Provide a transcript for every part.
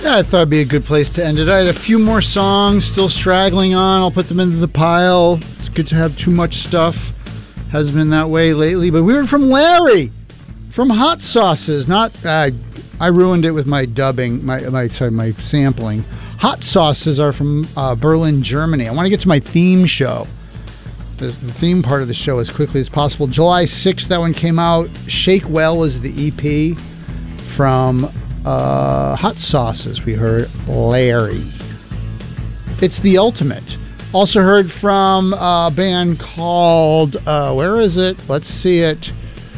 Yeah, I thought it'd be a good place to end it. I had a few more songs still straggling on. I'll put them into the pile. It's good to have too much stuff. Hasn't been that way lately. But we heard from Larry from Hot Sauces. I ruined it with my dubbing, my sampling. Hot Sauces are from Berlin, Germany. I want to get to my theme show. The theme part of the show as quickly as possible. July 6th, that one came out. Shake Well is the EP from Hot Sauces. We heard Larry. It's the ultimate. Also heard from a band called, where is it? Let's see it.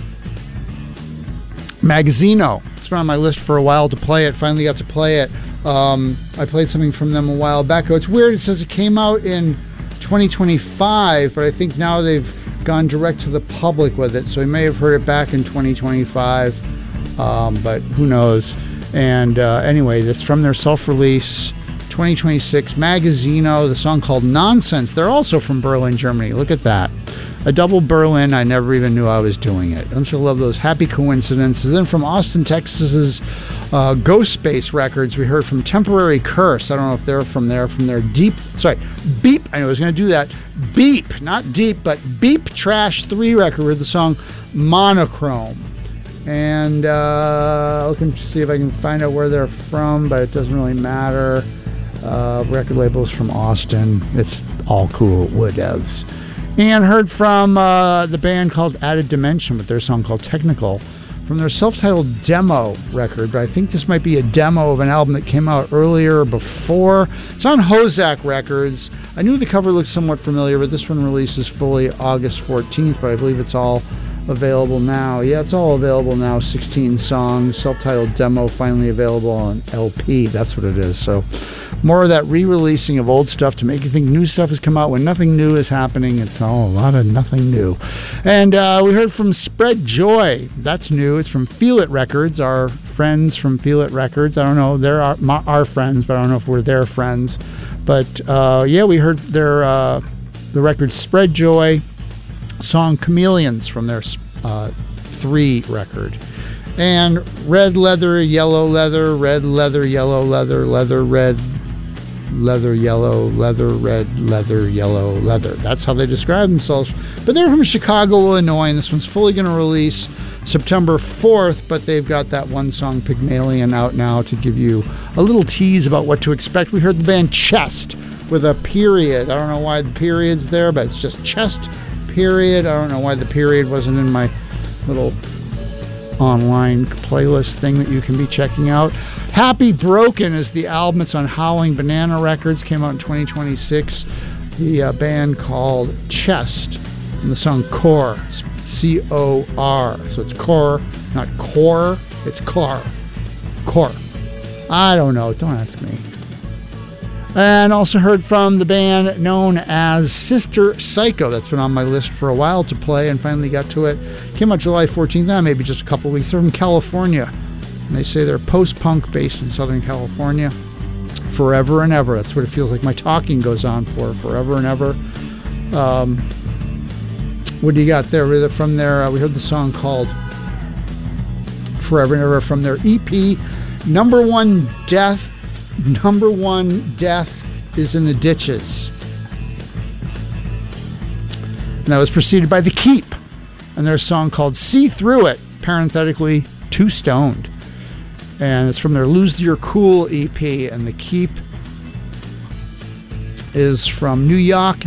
Magazzino. It's been on my list for a while to play it. Finally got to play it. I played something from them a while back. It's weird. It says it came out in 2025, but I think now they've gone direct to the public with it. So we may have heard it back in 2025, but who knows. And anyway, that's from their self-release 2026 Magazzino, the song called Nonsense. They're also from Berlin, Germany. Look at that. A double Berlin. I never even knew I was doing it. Don't you love those happy coincidences? Then from Austin, Texas's Ghost Space Records, we heard from Temporary Curse. I don't know if they're from their Beep. I knew I was going to do that. Beep, not Deep, but Beep Trash 3 record with the song Monochrome. And looking to see if I can find out where they're from, but it doesn't really matter. Record labels from Austin. It's all cool, whatevs. And heard from the band called Added Dimension with their song called Technical from their self-titled demo record. But I think this might be a demo of an album that came out earlier or before. It's on Hozak Records. I knew the cover looked somewhat familiar, but this one releases fully August 14th, but I believe it's all available now. Yeah, it's all available now. 16 songs, self-titled demo, finally available on LP. That's what it is. So more of that re-releasing of old stuff to make you think new stuff has come out when nothing new is happening. It's all a lot of nothing new. And we heard from Spread Joy. That's new. It's from Feel It Records, our friends from Feel It Records. I don't know. They're our friends, but I don't know if we're their friends. But yeah, we heard the record Spread Joy, song Chameleons from their 3 record. And red leather, yellow leather, red leather, yellow leather, leather, red, leather, yellow, leather, red, leather, yellow, leather. That's how they describe themselves. But they're from Chicago, Illinois, and this one's fully going to release September 4th, but they've got that one song, Pygmalion, out now to give you a little tease about what to expect. We heard the band Chest with a period. I don't know why the period's there, but it's just Chest, period. I don't know why the period wasn't in my little online playlist thing that you can be checking out. Happy Broken is the album. It's on Howling Banana Records. Came out in 2026. The band called Chest and the song Core, C-O-R. So it's Core, not Core. It's Core. Core. I don't know. Don't ask me. And also heard from the band known as Sister Psycho. That's been on my list for a while to play and finally got to it. Came out July 14th, now maybe just a couple of weeks. They're from California. And they say they're post-punk based in Southern California. Forever and ever. That's what it feels like my talking goes on for. Forever and ever. What do you got there? From their, we heard the song called Forever and Ever from their EP, Number One Death is in the Ditches. And that was preceded by The Keep and their song called See Through It, parenthetically, Too Stoned. And it's from their Lose Your Cool EP, and The Keep is from New York.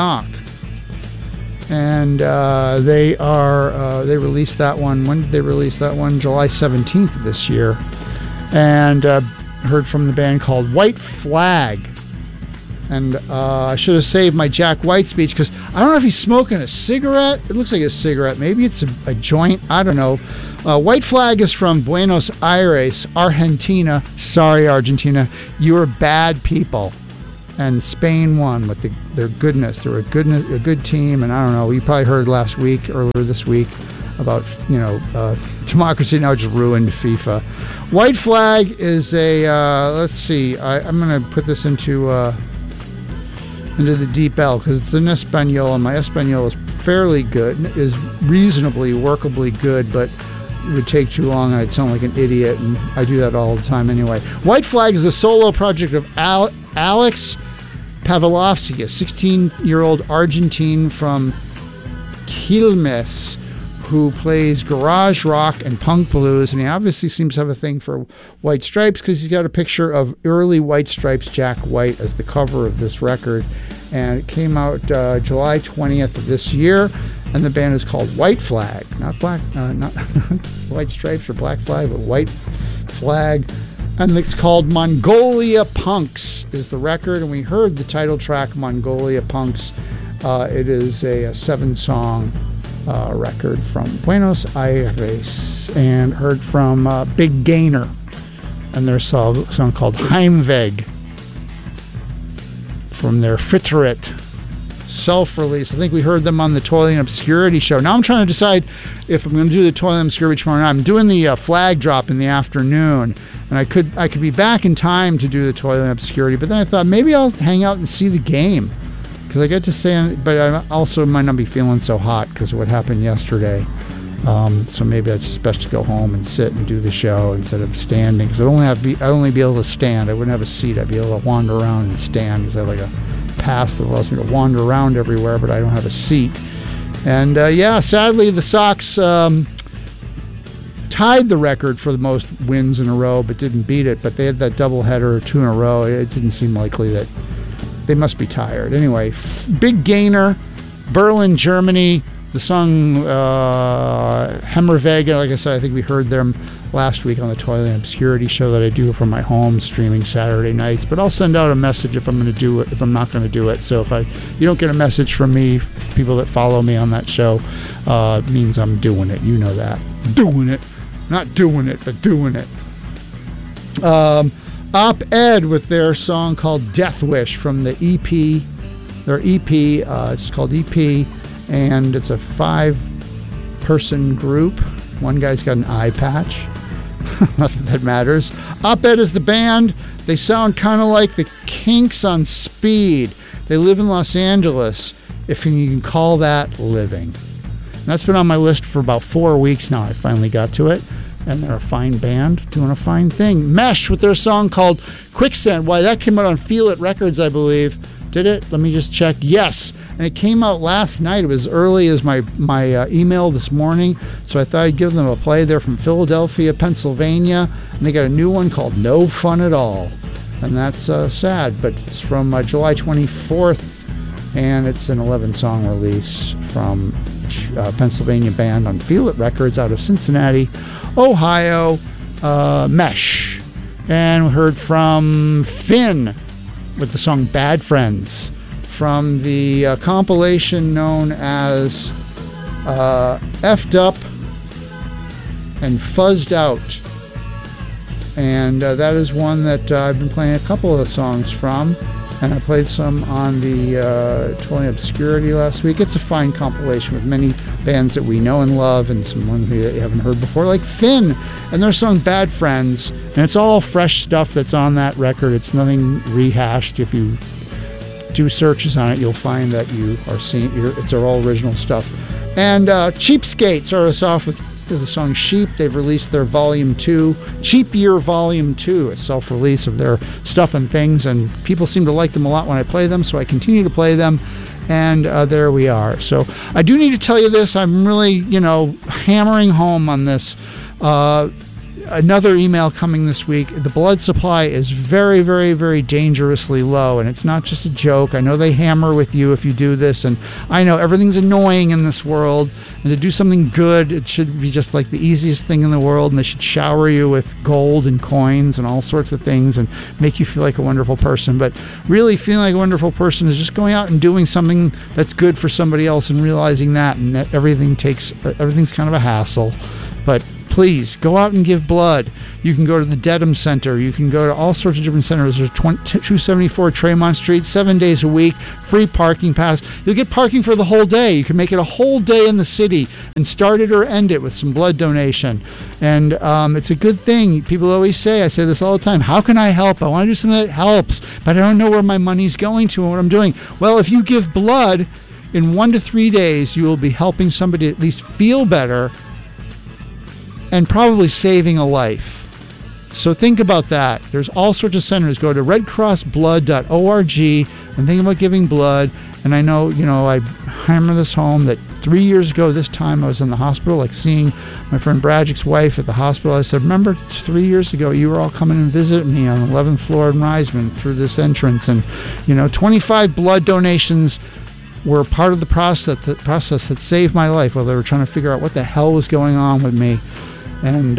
And they released that one. When did they release that one? July 17th of this year. And heard from the band called White Flag. And I should have saved my Jack White speech because I don't know if he's smoking a cigarette. It looks like a cigarette. Maybe it's a joint. I don't know. White Flag is from Buenos Aires, Argentina. Sorry, Argentina. You are bad people. And Spain won with their goodness. They're a good team. And I don't know. You probably heard earlier this week, about, democracy now just ruined FIFA. White Flag is a, let's see, I'm going to put this into the deep L because it's in Espanol, and my Espanol is fairly good, is reasonably, workably good, but would take too long and I'd sound like an idiot, and I do that all the time anyway. White Flag is the solo project of Alex Pavlovsky, a 16-year-old Argentine from Quilmes who plays garage rock and punk blues, and he obviously seems to have a thing for White Stripes because he's got a picture of early White Stripes Jack White as the cover of this record, and it came out July 20th of this year, and the band is called White Flag, not White Stripes or Black Flag, but White Flag, and it's called Mongolia Punks is the record, and we heard the title track Mongolia Punks. It is a 7-song record from Buenos Aires, and heard from Big Gainer and their song called Heimweg from their Fitterit self-release. I think we heard them on the Toiling Obscurity show. Now I'm trying to decide if I'm going to do the Toiling Obscurity tomorrow night. I'm doing the flag drop in the afternoon, and I could be back in time to do the Toiling Obscurity, but then I thought maybe I'll hang out and see the game, because I get to stay, but I also might not be feeling so hot because of what happened yesterday. So maybe it's just best to go home and sit and do the show instead of standing, because I'd only be able to stand. I wouldn't have a seat. I'd be able to wander around and stand, because I have like a pass that allows me to wander around everywhere, but I don't have a seat. And sadly the Sox tied the record for the most wins in a row, but didn't beat it. But they had that doubleheader 2 in a row. It didn't seem likely that. They must be tired. Anyway, Big Gainer, Berlin, Germany. The song Hemmerwege, like I said, I think we heard them last week on the Toilet Obscurity show that I do from my home, streaming Saturday nights. But I'll send out a message if I'm going to do it, if I'm not going to do it. So if you don't get a message from me, people that follow me on that show, it means I'm doing it. You know that. Doing it. Not doing it, but doing it. Op-Ed with their song called Death Wish from the EP. Their EP, it's called EP, and it's a 5-person group. One guy's got an eye patch. Not that that matters. Op-Ed is the band. They sound kind of like the Kinks on speed. They live in Los Angeles, if you can call that living. And that's been on my list for about 4 weeks now. I finally got to it. And they're a fine band doing a fine thing. Mesh with their song called Quicksand. Why, that came out on Feel It Records, I believe. Did it? Let me just check. Yes. And it came out last night. It was early as my email this morning. So I thought I'd give them a play. They're from Philadelphia, Pennsylvania. And they got a new one called No Fun at All. And that's sad. But it's from July 24th. And it's an 11-song release from Pennsylvania band on Feel It Records out of Cincinnati, Ohio, Mesh. And we heard from Finn with the song Bad Friends from the compilation known as Effed Up and Fuzzed Out. And that is one that I've been playing a couple of the songs from. And I played some on the Toiling Obscurity last week. It's a fine compilation with many bands that we know and love, and some ones we haven't heard before, like Finn and their song Bad Friends. And it's all fresh stuff that's on that record. It's nothing rehashed. If you do searches on it, you'll find that you are seeing it's all original stuff. And Cheapskate started us off with the song Sheep. They've released their Volume 2, Cheap Year Volume 2, a self-release of their stuff and things, and people seem to like them a lot when I play them, so I continue to play them, and there we are. So I do need to tell you this. I'm really, hammering home on this. Another email coming this week. The blood supply is very, very, very dangerously low, and it's not just a joke. I know they hammer with you if you do this, and I know everything's annoying in this world, and to do something good, it should be just like the easiest thing in the world, and they should shower you with gold and coins and all sorts of things and make you feel like a wonderful person. But really feeling like a wonderful person is just going out and doing something that's good for somebody else and realizing that, and that everything's kind of a hassle. But please go out and give blood. You can go to the Dedham Center. You can go to all sorts of different centers. There's 274 Tremont Street, 7 days a week, free parking pass. You'll get parking for the whole day. You can make it a whole day in the city and start it or end it with some blood donation. And it's a good thing. People always say, I say this all the time, how can I help? I want to do something that helps, but I don't know where my money's going to and what I'm doing. Well, if you give blood, in 1 to 3 days, you will be helping somebody at least feel better and probably saving a life. So think about that. There's all sorts of centers. Go to redcrossblood.org and think about giving blood. And I know, I hammer this home that 3 years ago this time I was in the hospital, like seeing my friend Bradjick's wife at the hospital. I said, remember 3 years ago you were all coming and visit me on the 11th floor in Reisman through this entrance. And, 25 blood donations were part of the process that saved my life while they were trying to figure out what the hell was going on with me. And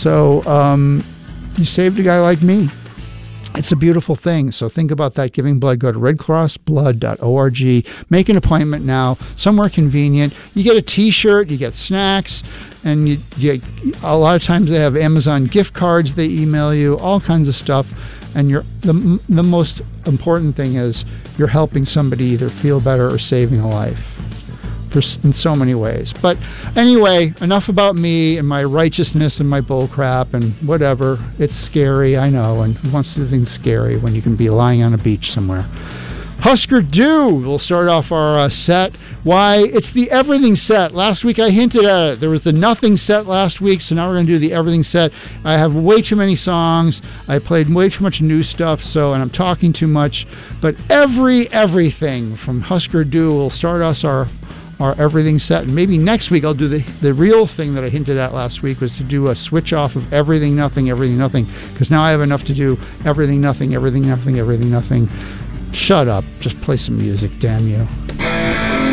you saved a guy like me. It's a beautiful thing. So think about that, giving blood. Go to redcrossblood.org. Make an appointment now, somewhere convenient. You get a T-shirt, you get snacks, and you get, a lot of times they have Amazon gift cards they email you, all kinds of stuff. And the most important thing is you're helping somebody either feel better or saving a life. In so many ways. But anyway, enough about me and my righteousness and my bull crap and whatever. It's scary, I know, and who wants to do things scary when you can be lying on a beach somewhere? Husker Du will start off our set. Why? It's the everything set. Last week I hinted at it. There was the nothing set last week, so now we're going to do the everything set. I have way too many songs. I played way too much new stuff, and I'm talking too much. But everything from Husker Du will start us our everything set. And maybe next week I'll do the real thing that I hinted at last week, was to do a switch off of everything, nothing, because now I have enough to do everything, nothing. Shut up. Just play some music, damn you.